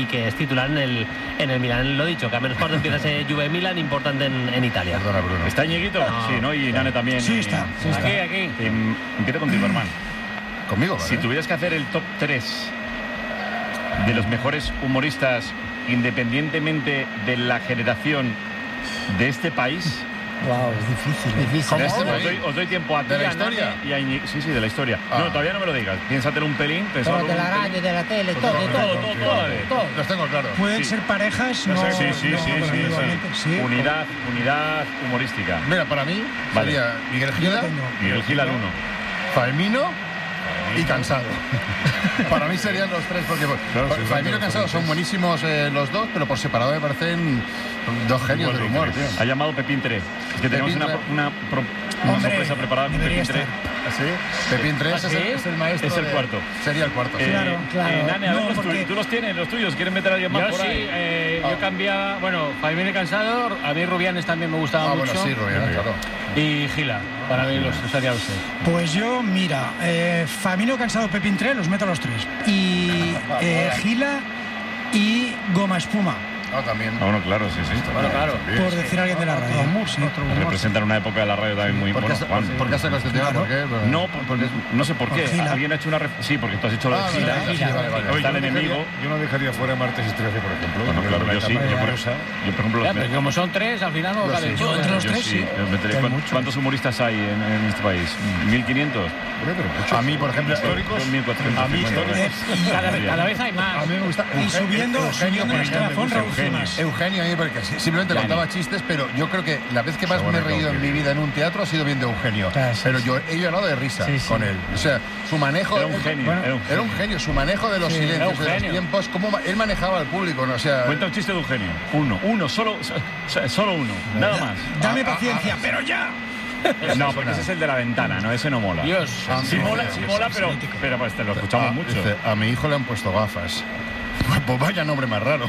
y que es titular en el Milan. Lo dicho, que a menos cuarto empieza ese Juve Milan importante en Italia. Perdona, Bruno. ¿Está Ñeguito? No. Sí, ¿no? Y Nane también. Sí, está. Aquí. Empiezo contigo, hermano. Conmigo, ¿vale? Si tuvieras que hacer el top 3 de los mejores humoristas, independientemente de la generación de este país... Wow, es difícil. ¿De este país? Os doy tiempo a ti, ¿De la a Nane historia? y a Iñigo. Sí, de la historia. Ah. No, todavía no me lo digas. Piénsatelo un pelín. Pero de la radio, de la tele, todo. Los tengo claros. Pueden Sí. ser parejas, no. Sí. Sí. Unidad humorística. Mira, para mí Vale. sería Miguel Yo lo Gila, tengo. Miguel Gil al 1. Faemino y Cansado. Para mí serían los tres, porque Faemino y Cansado son buenísimos los dos, pero por separado me parecen dos genios del humor, tío. Ha llamado Pepín 3. Es que tenemos Pepín una Hombre, sorpresa preparada con debería Pepín 3. ¿Sí? Pepín 3 es el maestro. Es el cuarto. Sería el cuarto. Sí. Claro. Nane, a ver, No, porque- tú los tienes, los tuyos. ¿Quieren meter a alguien más Yo por sí, ahí? yo cambiaba, bueno, Faemino y Cansado, a mí Rubianes también me gustaba Ah, mucho. bueno, sí, Rubén, claro. Y Gila, para mí los serían los tres. Pues yo, mira, Famino, Cansado, Pepín 3, los meto a los tres. Y Gila y Goma Espuma, Ah, también. Ah, bueno, claro, sí. Bueno, claro. También, por sí. decir alguien de la radio. Sí. Representan una época de la radio también muy ¿Por qué importante. por qué has sacado este tema? ¿Por qué? No, no sé por qué. Por Gila. Alguien ha hecho una... Sí, porque tú has hecho lo de Ah, Gila. vale, sí, vale. Está el enemigo. Yo no dejaría fuera Martes y 13, por ejemplo. Bueno, claro, yo sí. Yo, por ejemplo, Ya, los pero como son tres, al final no cabe. Yo entre los tres, sí. Yo meteré- ¿Cuántos humoristas hay en este país? ¿1500? A mí, por ejemplo, históricos. 1400. A mí, Cada vez hay más. a mí me gusta. Y subiendo Eugenio, el escalafón, Raúl Cimas. Eugenio, a mí porque simplemente contaba chistes, pero yo creo que la vez que más me he reído en mi vida en un teatro ha sido viendo Eugenio. Ah, sí, Pero sí. yo he llorado de risa Sí, sí. con él. O sea, su manejo. Era un genio. Bueno, Era un genio, su manejo de los Sí, silencios, era un de los genio. tiempos, cómo él manejaba al público, ¿no? O sea, Cuenta un chiste de Eugenio. Uno, solo uno. Nada más. Dame paciencia, pero ya. No, porque ese es el de la ventana, ¿no? Ese no mola. Dios. Sí mola, pero pues te lo escuchamos mucho. dice, a mi hijo le han puesto gafas. Pues vaya nombre más raro.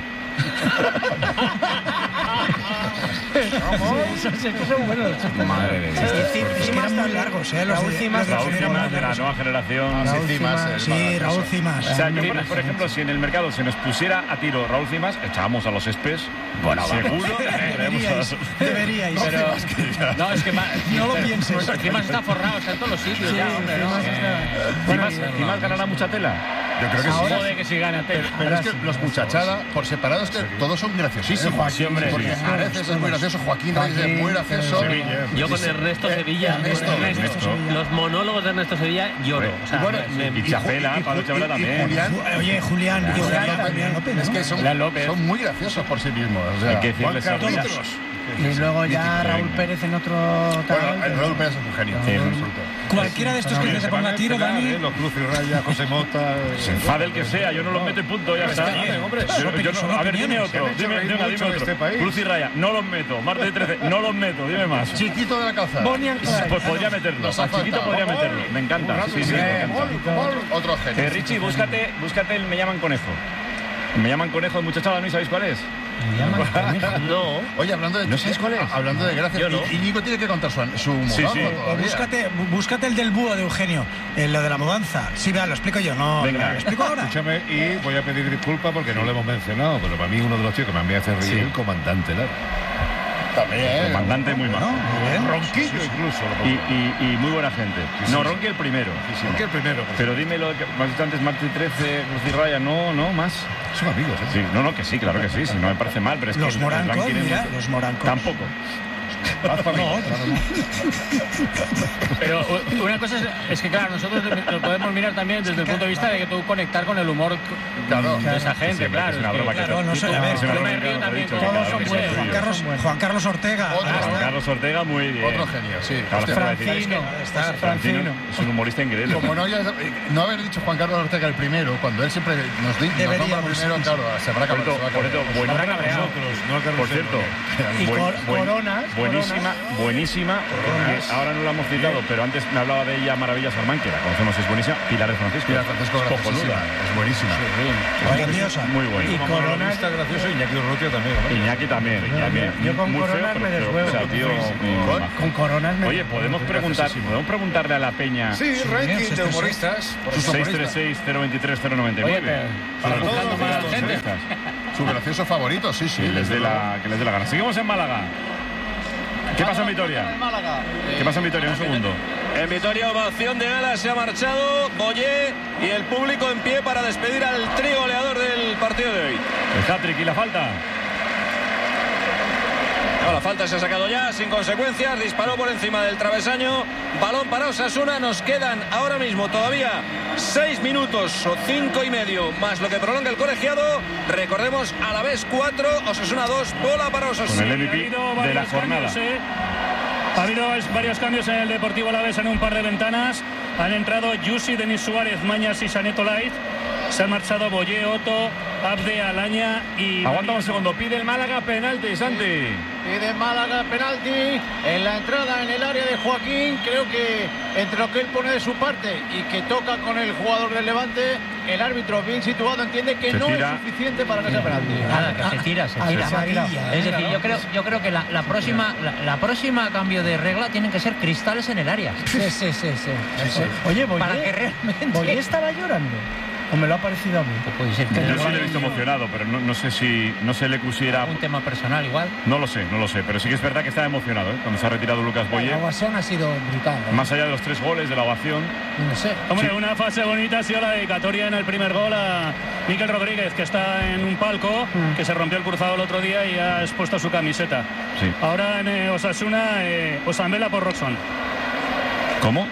Estos son buenos. Madre de Dios. Es que eran muy largos, ¿eh? Raúl Cimas, Raúl Cimas de la nueva generación. Raúl Cimas, Sí, Raúl Cimas. O sea, yo, por ejemplo, si en el mercado se nos pusiera a tiro Raúl Cimas, echábamos a los espes. Bueno, seguro. Deberíais. Pero, no, es que No lo pienses. Cimas está forrado, está en todos los sitios ya, hombre, ¿no? ¿Cimas ganará mucha tela? Yo creo que sí. Joder, que si gana. Pero es que los muchachada, por separado, es que todos son graciosísimos. Sí, hombre, Porque sí. Areces es muy gracioso, Joaquín Reyes es muy gracioso. Yo con Ernesto Sevilla, Ernesto. los monólogos de Ernesto Sevilla lloro. O sea, Bueno, Y Chapela, Pablo Chapela también. Julián, Oye, Julián López, es que Julián López. son muy graciosos por sí mismos. O sea, Hay que decirles a Juan todos. Carlos. Y luego ya Mítico. Raúl Pérez en otro Bueno, tal. Raúl Pérez es un genio. Sí. absoluto. Cualquiera de estos que se ponga a tiro, Dani. Los Cruz y Raya, José Mota. Se enfade el que sea, yo no los meto y punto, ya está. A ver, dime otro. Dime otro. este país. Cruz y Raya, no los meto. Martes y 13, no los meto. Dime más. Chiquito de la calzada. Pues podría meterlo. Nos ha A Chiquito faltado. podría meterlo. Me encanta. Sí, me encanta. Otro genio. Richie, búscate el Me llaman conejo. Me llaman conejo de muchachada, ¿no? ¿Y sabéis cuál es? no. Oye, hablando de... ¿No sabes cuál es? Hablando de gracia, Yo no. Íñigo tiene que contar su humor. Sí, sí. Búscate el del búho de Eugenio, lo de la mudanza. Sí, vea, lo explico yo, no. Venga. ¿Lo explico ahora? Escúchame, y voy a pedir disculpas porque no lo hemos mencionado, pero para mí uno de los tíos que más me hace reír es el comandante Lara. También. Comandante muy malo. Muy bien. Ronquillo incluso. Y muy buena gente. No, Ronqui el primero. Ronquillo el primero. Pero dime lo que has dicho antes, Martes y 13, Cruz y Raya, no, más. Son amigos, ¿eh? Sí, que sí, claro que sí, si no me parece mal, pero es Los que morancos, ranking es mira, mucho. los morancos. Tampoco. Pero una cosa es que, claro, nosotros lo podemos mirar también desde el punto de vista de que tú conectar con el humor de esa gente, Sí, claro. es una broma que claro, no sé, a ver, es una yo broma me que río hemos también dicho, con que todos cada son uno tiene buenos. suyo. Juan Carlos Ortega. Otro. Juan Carlos Ortega, muy bien. Otro genio, sí. Claro, Hostia, Francino, está Francino. Es un humorista increíble. Como no haber dicho Juan Carlos Ortega el primero, cuando él siempre nos nombra Deberíamos, primero, sí, claro, se habrá Por acabado. cierto, por cierto, Y Coronas. buenísima, que ahora no la hemos citado, pero antes me hablaba de ella Maravilla Sarmán, que la conocemos, es buenísima. Pilar de Francisco. Pilar Francisco, es cojonuda. es buenísima. Grandiosa. Muy bueno. Y Coronas. Está gracioso, Iñaki Urrutia también. ¿no? Iñaki también. Yo con muy Coronas feo, me pero, deshuevo. o sea, tío, Con Coronas me. Oye, podemos preguntarle a la peña. Sí, ranking de humoristas. 636-023-099. Oye, pero Para todos buscando los más gustos, gente. ¿eh? Su gracioso favorito, sí. Que les dé la gana. Seguimos en Málaga. ¿Qué pasa en Vitoria? ¿Qué pasa en Vitoria? Un segundo. En Vitoria, ovación de alas, se ha marchado Boyé y el público en pie para despedir al trío goleador del partido de hoy. El hat-trick y la falta. No, la falta se ha sacado ya, sin consecuencias, disparó por encima del travesaño, balón para Osasuna, nos quedan ahora mismo todavía 6 minutos o 5 y medio, más lo que prolonga el colegiado, recordemos, Alavés 4, Osasuna 2, bola para Osasuna. Con el MVP de la jornada. Ha habido varios cambios en el Deportivo Alavés en un par de ventanas, han entrado Yusi, Denis Suárez, Mañas y Saneto Laiz. Se han marchado Boyé, Otto, Abde, Alaña y... Aguanta un segundo, pide el Málaga penalti, Santi. Pide Málaga penalti en la entrada en el área de Joaquín. Creo que entre lo que él pone de su parte y que toca con el jugador del Levante, el árbitro bien situado entiende que no es suficiente para que sea penalti. Nada, que se tira. Es decir, yo creo que la próxima cambio de regla tienen que ser cristales en el área. Sí. Oye, para que realmente... Boyé estaba llorando. ¿O me lo ha parecido a mí? Puede ser. Yo sí le he visto emocionado, pero no sé si no se le pusiera... Un tema personal igual. No lo sé, pero sí que es verdad que estaba emocionado, ¿eh? Cuando se ha retirado Lucas Boyé. La ovación ha sido brutal. Más allá de los 3 goles de la ovación. No sé. Hombre, una fase bonita ha sido la dedicatoria en el primer gol a Miquel Rodríguez, que está en un palco, que se rompió el cruzado el otro día y ha expuesto su camiseta. Sí. Ahora en Osasuna, Osambela por Roxon. ¿Cómo?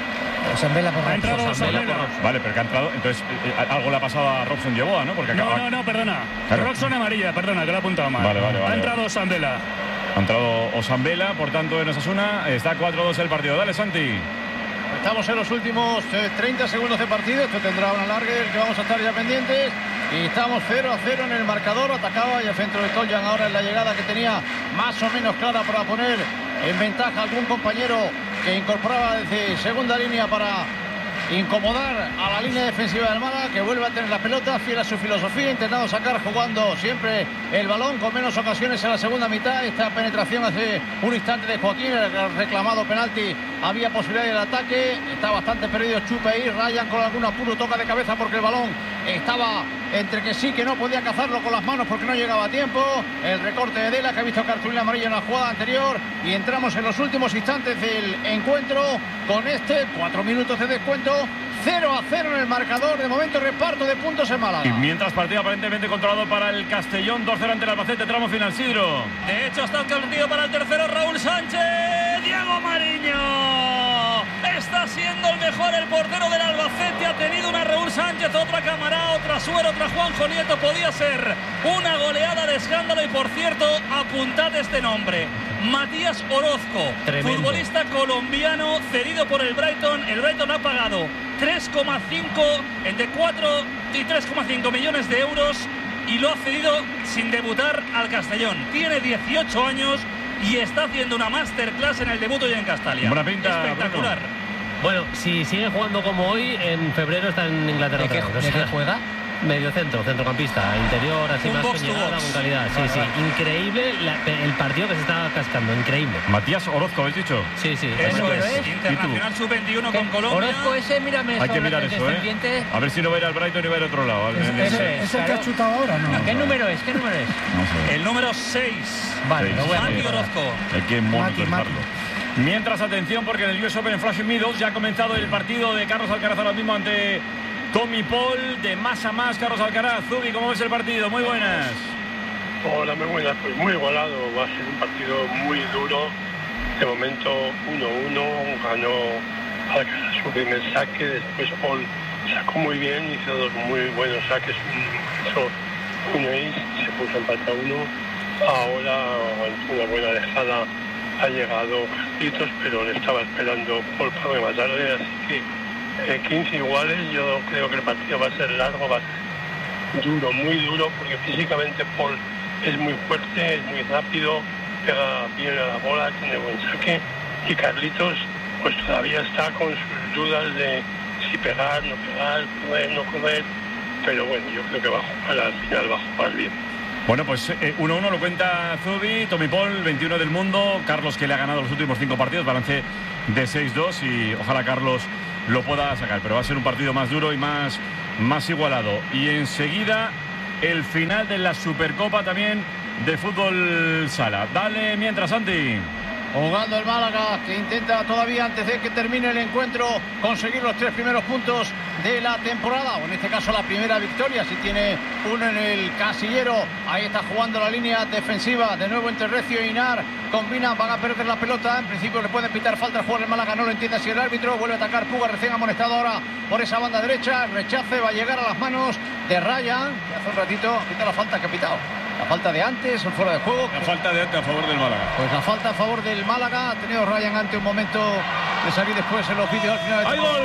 Ha entrado Osambela. Vale, pero que ha entrado. Entonces, algo le ha pasado a Robson Yeboah, ¿no? Porque acaba... No, perdona. Claro. Roxon amarilla, perdona, que lo he apuntado mal. Vale. Ha entrado Osambela. Ha entrado Osambela, por tanto, en Osasuna. Está 4-2 el partido. Dale, Santi. Estamos en los últimos 30 segundos de partido. Esto tendrá un alargue del que vamos a estar ya pendientes. Y estamos 0-0 en el marcador. Atacaba y el centro de Toljan ahora en la llegada que tenía más o menos clara para poner en ventaja a algún compañero que incorporaba desde segunda línea para incomodar a la línea defensiva del Málaga, que vuelve a tener la pelota, fiel a su filosofía, intentando sacar, jugando siempre el balón, con menos ocasiones en la segunda mitad. Esta penetración hace un instante de Joaquín, el reclamado penalti, había posibilidad del ataque, está bastante perdido Chupe ahí, Ryan con algún apuro, toca de cabeza porque el balón estaba entre que sí que no podía cazarlo con las manos porque no llegaba a tiempo. El recorte de Dela, que ha visto cartulina amarilla en la jugada anterior, y entramos en los últimos instantes del encuentro con 4 minutos de descuento. 0-0 en el marcador. De momento reparto de puntos en Málaga. Y mientras partido aparentemente controlado para el Castellón, 2-0 ante el Albacete, tramo final, Sidro. De hecho, está el partido para el tercero, Raúl Sánchez. Diego Mariño está siendo el mejor, el portero del Albacete. Ha tenido una Raúl Sánchez, otra Camará, otra Suero, otra Juanjo Nieto. Podía ser una goleada de escándalo. Y por cierto, apuntad este nombre: Matías Orozco, tremendo futbolista colombiano cedido por el Brighton. El Brighton ha pagado 3,5, entre 4 y 3,5 millones de euros, y lo ha cedido sin debutar al Castellón. Tiene 18 años y está haciendo una masterclass en el debut hoy en Castalia. Buena pinta, espectacular. Bruno. Bueno, si sigue jugando como hoy, en febrero está en Inglaterra. ¿De qué juega? Medio centro, centrocampista, interior, así Un más box con to llegada, box. con calidad. Sí. Increíble el partido que se está cascando, increíble. Matías Orozco, ¿habéis dicho? Sí. Eso es, internacional sub-21 con Colombia. Orozco ese, mírame. Hay que mirar eso, ¿eh? A ver si no va a ir al Brighton y va a ir a otro lado. ¿Es el que ha chutado ahora, no? ¿Qué número es? No sé. El número 6. Vale, lo voy a Mati mirar. Orozco. Hay que monitorizarlo. Mientras, atención, porque en el US Open Flushing Meadows ya ha comenzado el partido de Carlos Alcaraz ahora mismo ante Tommy Paul. De más a más, Carlos Alcaraz. Zubi, ¿cómo ves el partido? Muy buenas. Hola, muy buenas. Pues muy igualado. Va a ser un partido muy duro. De momento 1-1. Ganó Alcaraz su primer saque. Después Paul sacó muy bien. Hizo 2 muy buenos saques. Hizo un ace. Se puso empate a 1. Ahora una buena dejada. Ha llegado Carlitos, pero le estaba esperando Paul para rematarle. Así que 15 iguales. Yo creo que el partido va a ser largo, va a ser duro, muy duro, porque físicamente Paul es muy fuerte, es muy rápido, pega bien a la bola, tiene buen saque, y Carlitos pues todavía está con sus dudas de si pegar, no pegar, correr, no correr, pero bueno, yo creo que va a jugar, al final va a jugar bien. Bueno, pues 1-1 lo cuenta Zubi. Tommy Paul, 21 del mundo. Carlos, que le ha ganado los últimos 5 partidos, balance de 6-2, y ojalá Carlos lo pueda sacar, pero va a ser un partido más duro y más igualado. Y enseguida el final de la Supercopa también de fútbol sala. Dale mientras, Santi. Jugando el Málaga, que intenta todavía antes de que termine el encuentro conseguir los 3 primeros puntos de la temporada, o en este caso la primera victoria, si tiene uno en el casillero. Ahí está jugando la línea defensiva, de nuevo entre Recio e Inar, combinan, van a perder la pelota, en principio le pueden pitar falta al jugador del Málaga, no lo entiende así el árbitro, vuelve a atacar Puga, recién amonestado ahora por esa banda derecha, rechace, va a llegar a las manos de Ryan, que hace un ratito quita la falta que ha pitado. La falta de antes, el fuera de juego. La falta de antes a favor del Málaga. Pues la falta a favor del Málaga. Ha tenido Ryan ante un momento de salir después en los vídeos al final. ¡Hay gol!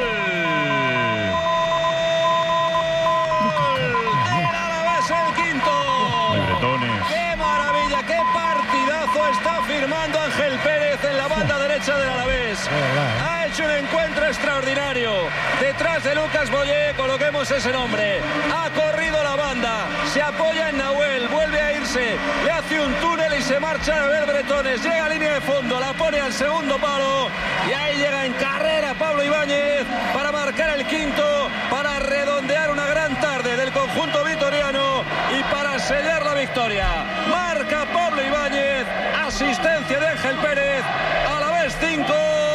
¡Del Alavés el quinto! ¡Ay, bretones! ¡Qué maravilla! ¡Qué partidazo está firmando Ángel Pérez en la banda derecha del Alavés! Ha hecho un encuentro extraordinario. Detrás de Lucas Boyé, coloquemos ese nombre. Ha corrido la banda, se apoya en Nahuel, vuelve a irse, le hace un túnel y se marcha a ver bretones. Llega a línea de fondo, la pone al segundo palo y ahí llega en carrera Pablo Ibáñez para marcar el quinto, para redondear una gran tarde del conjunto vitoriano y para sellar la victoria. Marca Pablo Ibáñez, asistencia de Ángel Pérez, Alavés 5,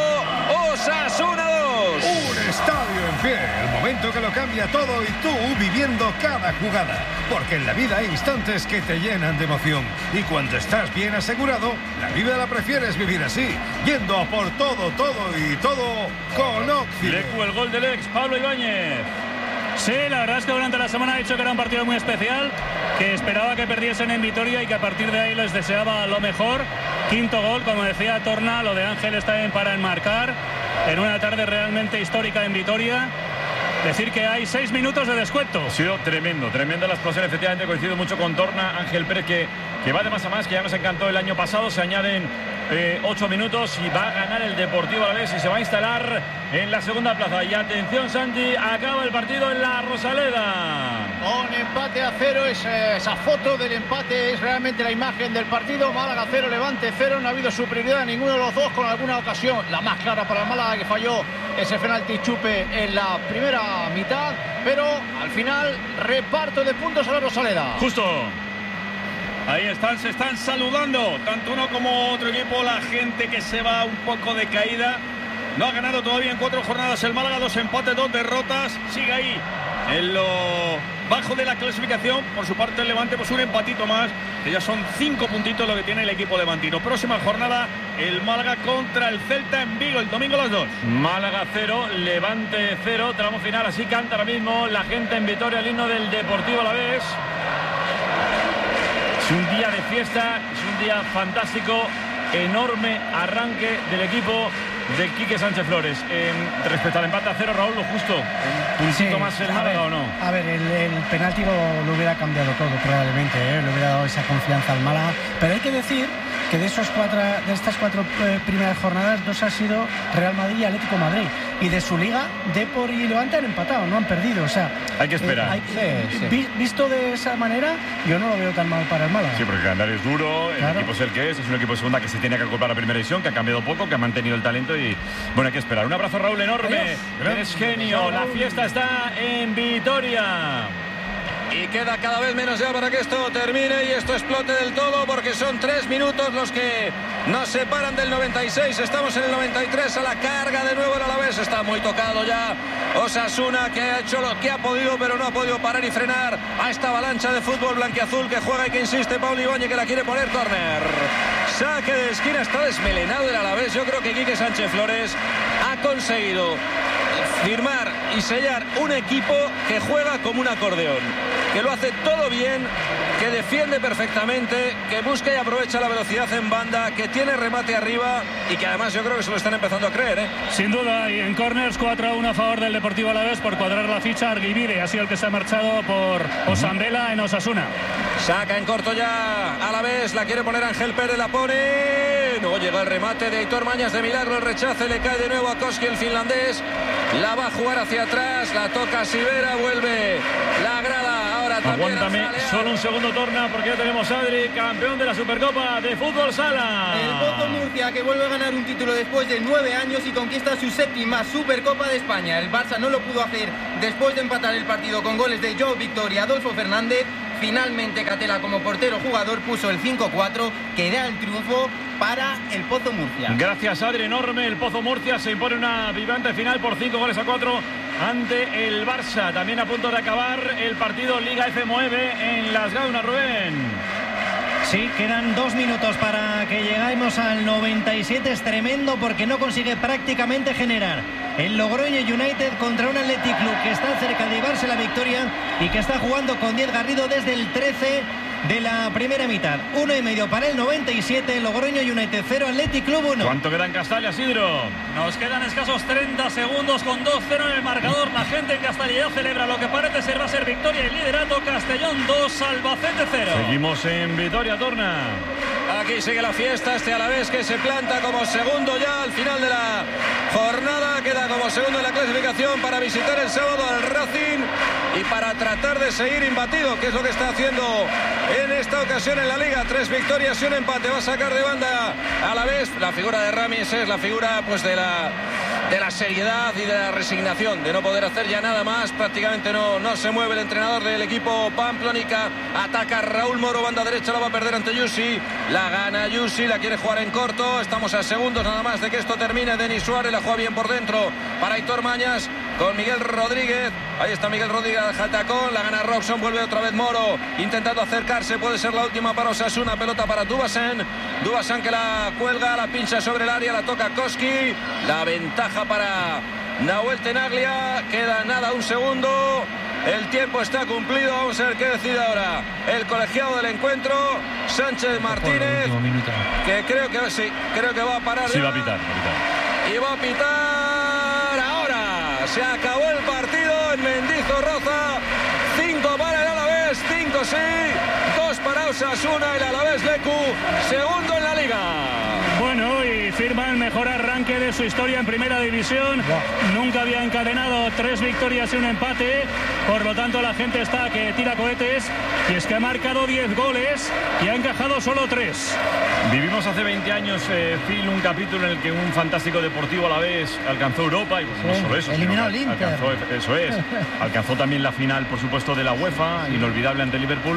Osasuna 2. Un estadio en pie, el momento que lo cambia todo y tú viviendo cada jugada. Porque en la vida hay instantes que te llenan de emoción. Y cuando estás bien asegurado, la vida la prefieres vivir así, yendo a por todo, todo y todo con Occident. Lecu, el gol del ex Pablo Ibáñez. Sí, la verdad es que durante la semana ha dicho que era un partido muy especial, que esperaba que perdiesen en Vitoria y que a partir de ahí les deseaba lo mejor. Quinto gol, como decía Torna, lo de Ángel está bien para enmarcar en una tarde realmente histórica en Vitoria. Decir que hay 6 minutos de descuento. Ha sido tremenda la explosión, efectivamente coincido mucho con Torna, Ángel Pérez que va de más a más, que ya nos encantó el año pasado, se añaden 8 minutos y va a ganar el Deportivo Alavés y se va a instalar en la segunda plaza. Y atención, Santi, acaba el partido en la Rosaleda. Con empate a 0, esa foto del empate es realmente la imagen del partido. Málaga 0, Levante 0, no ha habido superioridad a ninguno de los dos, con alguna ocasión, la más clara para el Málaga, que falló ese penalti Chupe en la primera mitad, pero al final reparto de puntos a la Rosaleda. Justo. Ahí están, se están saludando, tanto uno como otro equipo, la gente que se va un poco de caída. No ha ganado todavía en 4 jornadas el Málaga, 2 empates, 2 derrotas, sigue ahí en lo bajo de la clasificación. Por su parte el Levante, pues un empatito más, que ya son 5 puntitos lo que tiene el equipo levantino. Próxima jornada, el Málaga contra el Celta en Vigo, el domingo a las 2. Málaga 0, Levante 0, tramo final, así canta ahora mismo la gente en Vitoria, el himno del Deportivo Alavés. Es un día de fiesta, es un día fantástico, enorme arranque del equipo de Quique Sánchez Flores. Respecto al empate a 0, Raúl, lo justo, un puntito más el Málaga, ¿o no? A ver, el penalti lo hubiera cambiado todo probablemente, le hubiera dado esa confianza al Málaga, pero hay que decir que de estas 4 primeras jornadas, 2 ha sido Real Madrid y Atlético de Madrid, y de su liga, Depor y Levante han empatado, no han perdido, o sea, hay que esperar. Visto de esa manera, yo no lo veo tan mal para el Málaga. Sí, porque el calendario es duro, el equipo es el que es un equipo de segunda que se tiene que acoplar a primera división, que ha cambiado poco, que ha mantenido el talento y bueno, hay que esperar. Un abrazo, Raúl, enorme. Eres genio. La fiesta está en Vitoria. Y queda cada vez menos ya para que esto termine y esto explote del todo, porque son 3 minutos los que nos separan del 96. Estamos en el 93, a la carga de nuevo el Alavés. Está muy tocado ya Osasuna, que ha hecho lo que ha podido, pero no ha podido parar y frenar a esta avalancha de fútbol blanquiazul que juega y que insiste Pablo Ibáñez, que la quiere poner córner. Saque de esquina, está desmelenado el Alavés. Yo creo que Quique Sánchez Flores ha conseguido firmar y sellar un equipo que juega como un acordeón, que lo hace todo bien, que defiende perfectamente, que busca y aprovecha la velocidad en banda, que tiene remate arriba y que además yo creo que se lo están empezando a creer, ¿eh? Sin duda, y en corners 4-1 a favor del Deportivo Alavés por cuadrar la ficha. Arguibide ha sido el que se ha marchado por Osambela en Osasuna. Saca en corto ya Alavés, la quiere poner Ángel Pérez, la pone. No llega el remate de Aitor Mañas, de milagro el rechace, le cae de nuevo a Koski, el finlandés. La va a jugar hacia atrás, la toca Sivera, vuelve la grada. Ahora también. Aguántame solo un segundo, Torna, porque ya tenemos a Adri, campeón de la Supercopa de Fútbol Sala. El Bozo Murcia, que vuelve a ganar un título después de 9 años y conquista su 7ª Supercopa de España. El Barça no lo pudo hacer después de empatar el partido con goles de Joao Víctor y Adolfo Fernández. Finalmente Catela, como portero jugador, puso el 5-4 que da el triunfo para el Pozo Murcia. Gracias, Adri, enorme. El Pozo Murcia se impone una vibrante final por 5-4 ante el Barça. También a punto de acabar el partido Liga F9 en Las Gaunas, Rubén. Sí, quedan 2 minutos para que lleguemos al 97. Es tremendo porque no consigue prácticamente generar el Logroño United contra un Athletic Club que está cerca de llevarse la victoria y que está jugando con 10 Garrido desde el 13 de la primera mitad. 1,5 para el 97. Logroño United 0, Athletic Club 1. ¿Cuánto queda en Castalia, Sidro? Nos quedan escasos 30 segundos con 2-0 en el marcador. La gente en Castalia ya celebra lo que parece ser va a ser victoria y liderato. Castellón 2, Albacete 0. Seguimos en Vitoria, Torna. Aquí sigue la fiesta, este Alavés que se planta como segundo ya al final de la jornada, queda como segundo en la clasificación para visitar el sábado al Racing y para tratar de seguir imbatido, que es lo que está haciendo en esta ocasión en la Liga. 3 victorias y un empate, va a sacar de banda Alavés. La figura de Ramis es la figura pues de la seriedad y de la resignación, de no poder hacer ya nada más. Prácticamente no se mueve el entrenador del equipo Pamplónica. Ataca Raúl Moro, banda derecha, la va a perder ante Yusi. La gana Yusi, la quiere jugar en corto. Estamos a segundos nada más de que esto termine. Denis Suárez la juega bien por dentro para Aitor Mañas con Miguel Rodríguez. Ahí está Miguel Rodríguez al jatacón. La gana Robson, vuelve otra vez Moro intentando acercarse. Puede ser la última para Osasuna. Pelota para Dubasen. Dubasen que la cuelga, la pincha sobre el área, la toca Koski. La ventaja para Nahuel Tenaglia. Queda nada, un segundo. El tiempo está cumplido. Vamos a ver qué decide ahora el colegiado del encuentro, Sánchez Martínez, que creo que va a parar. Sí, va a pitar. Y va a pitar ahora. Se acabó el partido en Mendizorroza. 5 para el Alavés, 5 sí, 2 para Osasuna. El Alavés Lecu, segundo en la Liga. Bueno, y firma el mejor arranque de su historia en Primera División. Nunca había encadenado 3 victorias y un empate. Por lo tanto, la gente está que tira cohetes. Y es que ha marcado 10 goles y ha encajado solo 3. Vivimos hace 20 años, Phil, un capítulo en el que un fantástico Deportivo Alavés alcanzó Europa. Y no solo eso, eliminó al Inter. Alcanzó también la final, por supuesto, de la UEFA, inolvidable ante Liverpool.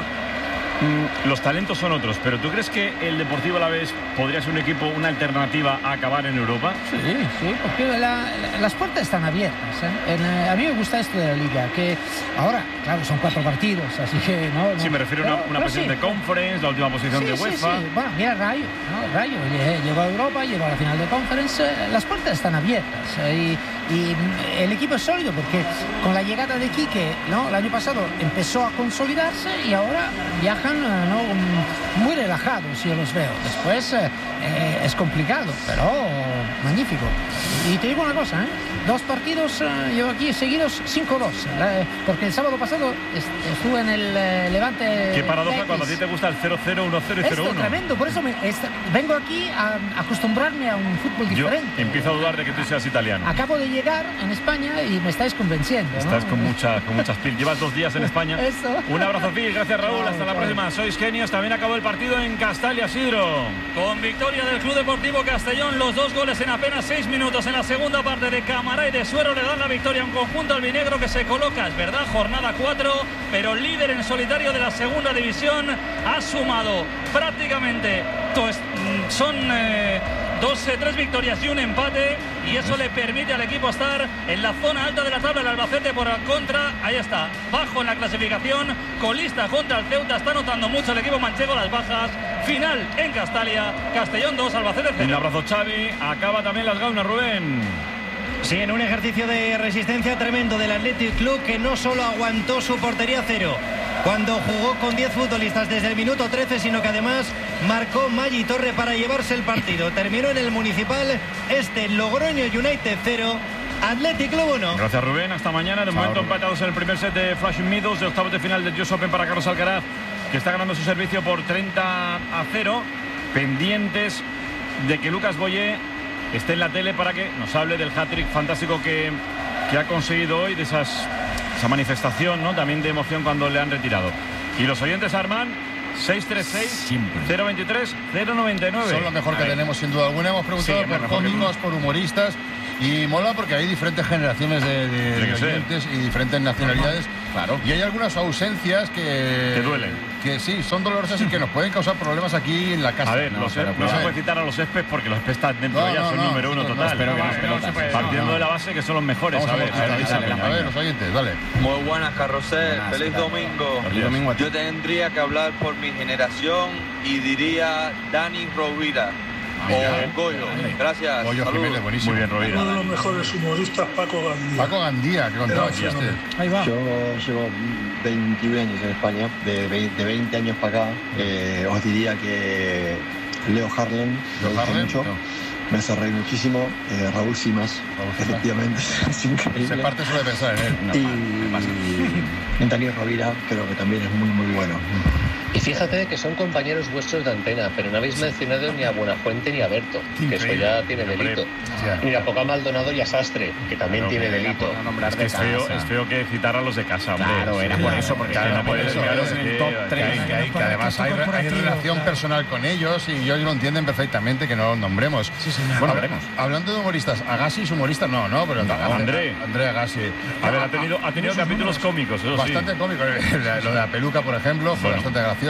Los talentos son otros, pero ¿tú crees que el Deportivo Alavés podría ser un equipo, una alternativa a acabar en Europa? Sí, porque las puertas están abiertas, ¿eh? A mí me gusta esto de la Liga, que ahora, claro, son 4 partidos, así que no... Sí, me refiero a una posición de Conference, la última posición de UEFA. Sí. Bueno, mira Rayo, ¿no? Rayo llegó a Europa, llegó a la final de Conference, las puertas están abiertas, y el equipo es sólido porque con la llegada de Quique, ¿no? El año pasado empezó a consolidarse y ahora viajan, ¿no? Muy relajados, yo los veo. Después es complicado, pero magnífico. Y te digo una cosa, 2 partidos llevo aquí seguidos 5-2, porque el sábado pasado estuve en el Levante. Qué paradoja cuando a ti te gusta el 0-0, 1-0 y 0-1. Esto es tremendo, por eso vengo aquí a acostumbrarme a un fútbol diferente. Yo empiezo a dudar de que tú seas italiano. Acabo de llegar en España y me estáis convenciendo, ¿no? Estás con muchas pilas. Llevas 2 días en España. Eso. Un abrazo, Phil. Gracias, Raúl. Hasta la próxima. Sois genios. También acabó el partido en Castalia, Sidro. Con victoria del Club Deportivo Castellón, los 2 goles en apenas 6 minutos en la segunda parte de Camará y de Suero le dan la victoria a un conjunto albinegro que se coloca, es verdad, jornada 4, pero líder en solitario de la segunda división. Ha sumado prácticamente, son 3 victorias y un empate, y eso le permite al equipo estar en la zona alta de la tabla. El Albacete por contra, ahí está, bajo en la clasificación, colista contra el Ceuta. Está notando mucho el equipo manchego las bajas. Final en Castalia, Castellón 2, Albacete 0. Un abrazo, Xavi. Acaba también Las Gaunas, Rubén. Sí, en un ejercicio de resistencia tremendo del Athletic Club, que no solo aguantó su portería 0 cuando jugó con 10 futbolistas desde el minuto 13, sino que además marcó Maggi Torre para llevarse el partido. Terminó en el Municipal Logroño United 0, Athletic Club 1. Gracias, Rubén. Hasta mañana. De momento empatados en el primer set de Flushing Meadows, de octavos de final del US Open para Carlos Alcaraz, que está ganando su servicio por 30-0. Pendientes de que Lucas Boyer esté en la tele para que nos hable del hat-trick fantástico que ha conseguido hoy, de esa manifestación, ¿no? También de emoción cuando le han retirado. Y los oyentes, Armán, 636-023-099. Son lo mejor que tenemos, sin duda alguna. Hemos preguntado por cómicos, por humoristas. Y mola porque hay diferentes generaciones de oyentes y diferentes nacionalidades. Claro. Y hay algunas ausencias que duelen. Que sí, son dolorosas y que nos pueden causar problemas aquí en la casa. A ver, no se puede citar a los Espes porque los Espes están dentro ya, son número uno total. Partiendo de la base que son los mejores. A ver, los oyentes, dale. Muy buenas, Carrusel. Feliz domingo. Yo tendría que hablar por mi generación y diría Dani Rovira. O Goyo. Gracias. Goyo Jiménez, buenísimo. Muy bien, Rovira. Uno de los mejores humoristas, Paco Gandía. Paco Gandía, que contaba chiste. Ahí va. Yo llevo 21 años en España, de 20 años para acá. Os diría que Leo Harlem, me gusta mucho. Me hace reír muchísimo. Raúl Simas, efectivamente, es increíble. Esa parte suele pensar en él. Y Dani Rovira creo que también es muy, muy bueno. Y fíjate que son compañeros vuestros de antena, pero no habéis mencionado ni a Buenafuente ni a Berto, que eso ya tiene delito. Ni a Poca Maldonado y a Sastre, que también tiene delito. Es feo que citar a los de casa, hombre. Claro, era por eso, porque no puedes en el top 3. Que además hay relación personal con ellos y ellos lo entienden perfectamente que no los nombremos. Bueno, hablando de humoristas, Agassi es humorista, no, pero André Agassi. A ver, ha tenido capítulos cómicos, eso bastante cómicos. Lo de la peluca, por ejemplo, fue bastante gracioso.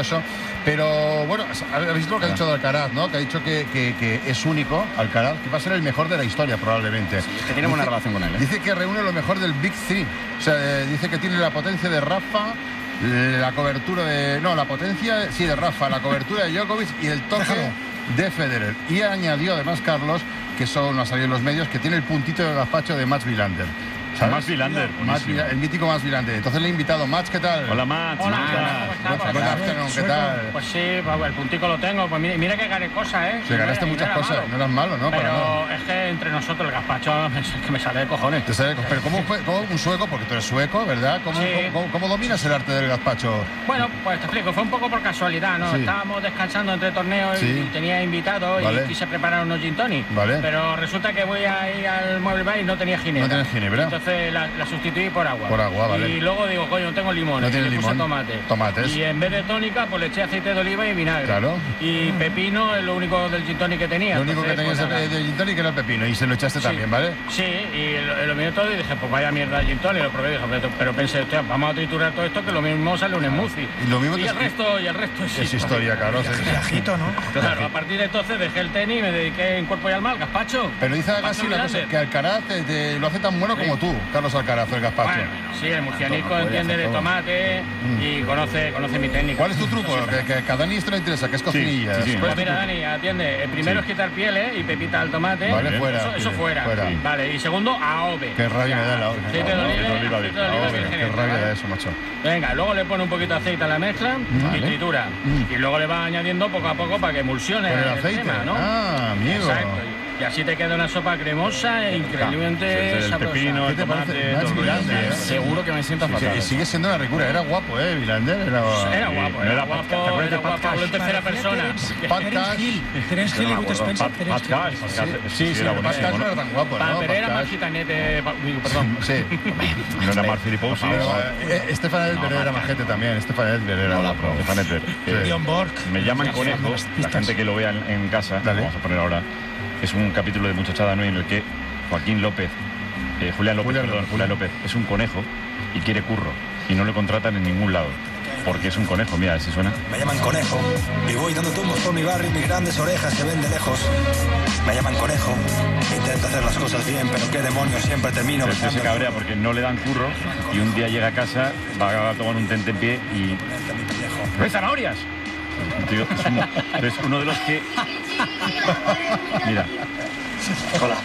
Pero bueno, habéis visto lo que ha dicho de Alcaraz, ¿no? Que ha dicho que es único, Alcaraz, que va a ser el mejor de la historia probablemente. Sí, es que tiene buena relación con él. Dice que reúne lo mejor del Big Three. O sea, dice que tiene la potencia de Rafa, la cobertura de... No, la potencia, sí, de Rafa, la cobertura de Djokovic y el toque de Federer. Y añadió además, Carlos, que eso no ha salido en los medios, que tiene el puntito de gazpacho de Mats Wilander. Mats Wilander, el mítico Mats Wilander. Entonces le he invitado. Mats, ¿qué tal? Hola, Mats. Hola, ¿qué tal? Pues sí, el puntico lo tengo. Pues mira que gané cosas, ¿eh? Sí, ganaste muchas cosas. No eras malo, ¿no? Pero es que entre nosotros el gazpacho es que me sale de cojones. Pero ¿cómo un sueco? Porque tú eres sueco, ¿verdad? ¿Cómo dominas el arte del gazpacho? Bueno, pues te explico. Fue un poco por casualidad, ¿no? Sí. Estábamos descansando entre torneos y tenía invitados y quise preparar unos gin tonic. Pero resulta que voy a ir al Mueble Bar y no tenía ginebra. No tenés ginebra. Entonces la sustituí por agua. Por agua, vale. Y luego digo, coño, no tengo limones. No le puse tomates. Y en vez de tónica, pues le eché aceite de oliva y vinagre. Claro. Y pepino es lo único del gin tonic que tenía. Lo único que tenías de gin tonic era el pepino. Y se lo echaste también, ¿vale? Sí, y lo miré todo y dije, pues vaya mierda de gin tonic. Lo probé y dije, pero pensé, hostia, vamos a triturar todo esto que lo mismo sale un smoothie. Y el resto es historia, claro. Es viajito, ¿no? Claro, a partir de entonces dejé el tenis y me dediqué en cuerpo y alma al gazpacho. Pero dice Agassi una cosa, que Alcaraz lo hace tan bueno como tú, Carlos Alcaraz, el gazpacho. Bueno, sí, el murcianico entiende de tomate y conoce mi técnica. ¿Cuál es tu truco? Que a Dani esto le interesa, que es cocinilla. Pues mira, Dani, atiende. El primero es quitar pieles y pepita al tomate. Vale, fuera. Eso fuera. Vale, y segundo, AOVE. Qué rabia me da la AOVE. Aceite de oliva virgen. Qué rabia da eso, macho. Venga, luego le pone un poquito de aceite a la mezcla y tritura. Y luego le va añadiendo poco a poco para que emulsione el aceite, crema, ¿no? Ah, amigo. Exacto. Y así te queda una sopa cremosa e increíblemente sabrosa. Pepino, el tomate, seguro que me siento fatal. Sigue siendo una ricura. Era guapo, Wilander. Era guapo. Hablo en tercera persona. Terence Hill y Bud Spencer. Sí, Pat Cash no era tan guapo, ¿no? Pero era más gitanete. Perdón. Sí. No era más Filipowski. Stefan Edberg era majete también. Stefan Edberg era Stefan Edberg. Bjorn Borg. Me llaman conejo. La gente que lo vea en casa, vamos a poner ahora. Es un capítulo de Muchachada Nui en el que Julián López es un conejo y quiere curro y no le contratan en ningún lado porque es un conejo. Mira, si suena. Me llaman conejo y voy dando tumbos por mi barrio y mis grandes orejas se ven de lejos. Me llaman conejo, intento hacer las cosas bien, pero qué demonios, siempre termino. Este se cabrea porque no le dan curro y un día llega a casa, va a tomar un tentempié y... ¡Ves zanahorias! Tío, es uno de los que... Mira. Hola.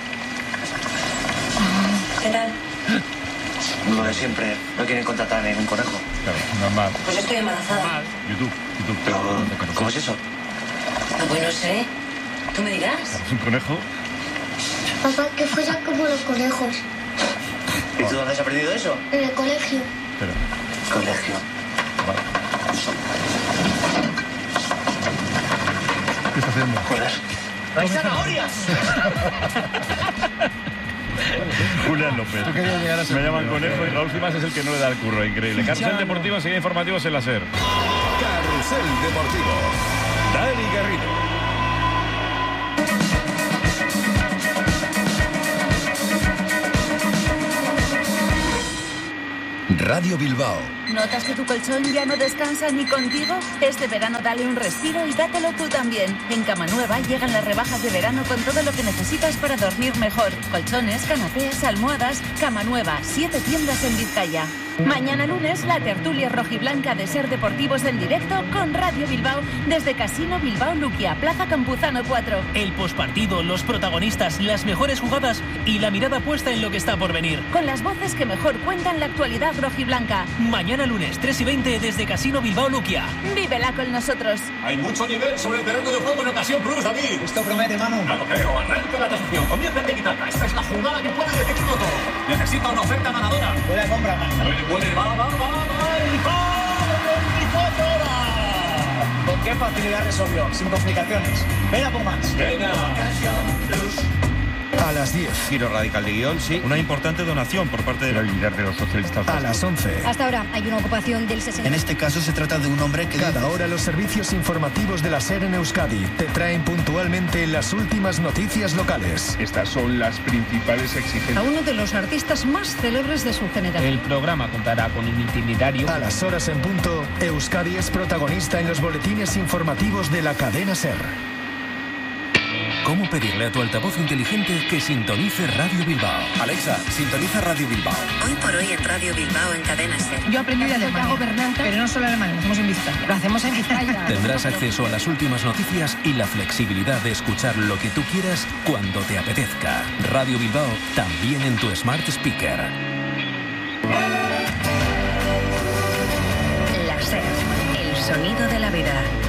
¿Qué tal? Lo de siempre, no quieren contratar en un conejo. Claro, normal. Pues yo estoy embarazada. YouTube. Pero, ¿cómo es eso? Pues no sé. ¿Tú me dirás? ¿Es un conejo? Papá, que fuera como los conejos. ¿Y tú dónde has aprendido eso? En el colegio. Espera. Colegio. Vale. ¿Qué está haciendo? Joder. ¡Hay zanahorias! Julián López. Me llaman conejo y Raúl Simas es el que no le da el curro. Increíble. Carrusel Deportivo, enseguida informativos en la SER. Carrusel Deportivo. Dani Garrido. Radio Bilbao. ¿Notas que tu colchón ya no descansa ni contigo? Este verano dale un respiro y dátelo tú también. En Cama Nueva llegan las rebajas de verano con todo lo que necesitas para dormir mejor. Colchones, canapés, almohadas. Cama Nueva, 7 tiendas en Vizcaya. Mañana lunes, la tertulia rojiblanca de Ser Deportivos en directo con Radio Bilbao desde Casino Bilbao Luquia, Plaza Campuzano 4. El pospartido, los protagonistas, las mejores jugadas y la mirada puesta en lo que está por venir. Con las voces que mejor cuentan la actualidad rojiblanca. Mañana lunes, 3:20 desde Casino Bilbao Luquia. Vívela con nosotros. Hay mucho nivel sobre el terreno de juego en Ocasión Plus, David. Esto promete, Manu. No lo creo. Arranca la transacción. Comienza el Tiki-Taka. Esta es la jugada que puede decirlo todo. Necesita una oferta ganadora. Buena compra, Manu. Puede, va. ¿Con qué facilidad resolvió? Sin complicaciones. Venga por más. Venga. A las 10. Giro radical de guión, sí. Una importante donación por parte del líder de los socialistas. A las 11. Hasta ahora hay una ocupación del 60%. En este caso se trata de un hombre que... Cada hora los servicios informativos de la SER en Euskadi te traen puntualmente las últimas noticias locales. Estas son las principales exigencias. A uno de los artistas más célebres de su generación. El programa contará con un itinerario. A las horas en punto, Euskadi es protagonista en los boletines informativos de la cadena SER. ¿Cómo pedirle a tu altavoz inteligente que sintonice Radio Bilbao? Alexa, sintoniza Radio Bilbao. Hoy por hoy en Radio Bilbao en Cadena SER. Yo aprendí de Alemania, pero no solo alemán, lo hacemos en Vizcaya. Lo hacemos en Vizcaya. Tendrás acceso a las últimas noticias y la flexibilidad de escuchar lo que tú quieras cuando te apetezca. Radio Bilbao, también en tu Smart Speaker. La SER, el sonido de la vida.